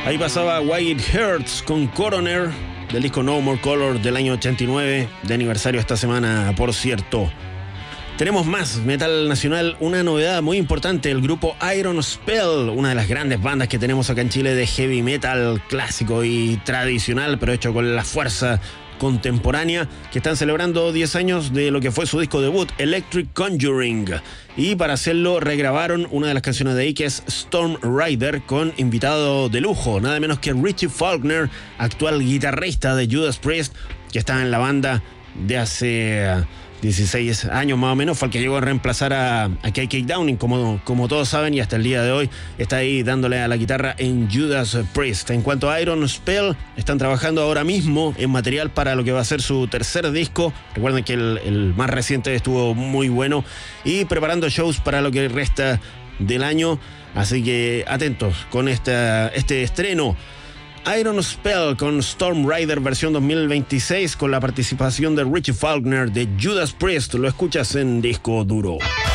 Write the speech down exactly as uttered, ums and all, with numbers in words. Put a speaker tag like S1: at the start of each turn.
S1: Ahí pasaba Wild Hearts con Coroner del disco No More Color del año ochenta y nueve, de aniversario esta semana, por cierto. Tenemos más metal nacional, una novedad muy importante, el grupo Iron Spell, una de las grandes bandas que tenemos acá en Chile de heavy metal clásico y tradicional, pero hecho con la fuerza contemporánea, que están celebrando diez años de lo que fue su disco debut, Electric Conjuring, y para hacerlo regrabaron una de las canciones de ahí, que es Storm Rider, con invitado de lujo, nada menos que Richie Faulkner, actual guitarrista de Judas Priest, que estaba en la banda de hace dieciséis años más o menos, fue el que llegó a reemplazar a, a K K Downing, como, como todos saben, y hasta el día de hoy está ahí dándole a la guitarra en Judas Priest. En cuanto a Iron Spell, están trabajando ahora mismo en material para lo que va a ser su tercer disco. Recuerden que el, el más reciente estuvo muy bueno, y preparando shows para lo que resta del año, así que atentos con esta, este estreno. Iron Spell con Storm Rider versión dos mil veintiséis, con la participación de Richie Faulkner de Judas Priest. Lo escuchas en Disco Duro.